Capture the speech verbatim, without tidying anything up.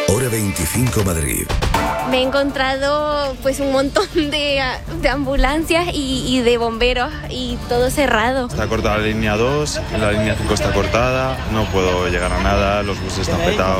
Hora veinticinco Madrid. Me he encontrado pues un montón de, de ambulancias y, y de bomberos y todo cerrado. Está cortada la línea dos, la línea cinco está cortada, no puedo llegar a nada, los buses están petados.